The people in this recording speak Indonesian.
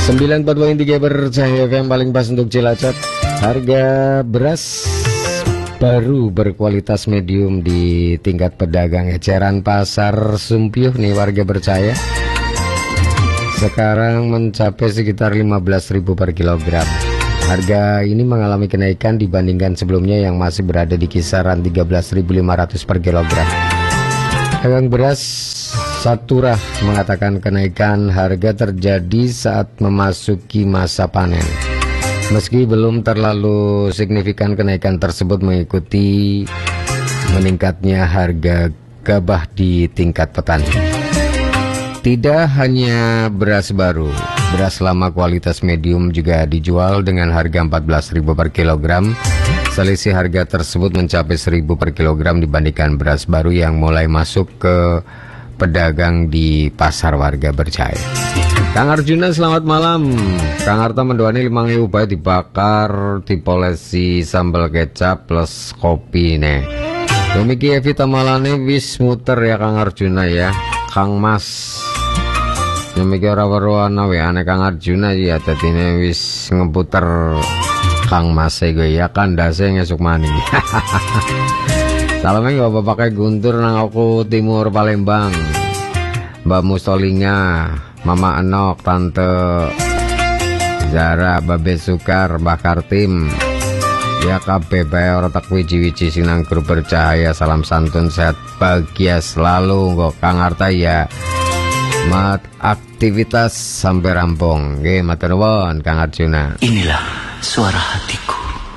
94.3 Bercahaya FM paling pas untuk Cilacap. Harga beras baru berkualitas medium di tingkat pedagang eceran pasar Sumpiyuh nih warga Bercahaya. Sekarang mencapai sekitar 15.000 per kilogram. Harga ini mengalami kenaikan dibandingkan sebelumnya yang masih berada di kisaran 13.500 per kilogram. Pedagang beras Saturah mengatakan kenaikan harga terjadi saat memasuki masa panen. Meski belum terlalu signifikan, kenaikan tersebut mengikuti meningkatnya harga gabah di tingkat petani. Tidak hanya beras baru, beras lama kualitas medium juga dijual dengan harga 14.000 per kilogram. Selisih harga tersebut mencapai 1.000 per kilogram dibandingkan beras baru yang mulai masuk ke pedagang di pasar warga Bercahaya. Kang Arjuna selamat malam. Kang Arta mendoani 5.000 bae dibakar, dipolesi sambal kecap plus kopi nih. Demikian Evita Malane wis muter ya Kang Arjuna ya. Kang Mas demikian ora-ora we ane Kang Arjuna ya dadine wis ngeputer Kang Mas gue ya kandase ngesuk maning. Salamnya Bapak pakai Guntur nang aku Timur Palembang, Mbak Mustolinga, Mama Enok, Tante Zara, Babe Sukar, Mbak Kartim, ya kabeh bae ora tak wiji-wiji sinang grup Bercahaya. Salam santun sehat bahagia selalu kok Kang Arta ya. Mat aktivitas sampai rampung. Nggih matur nuwun Kang Arjuna. Inilah suara hatiku.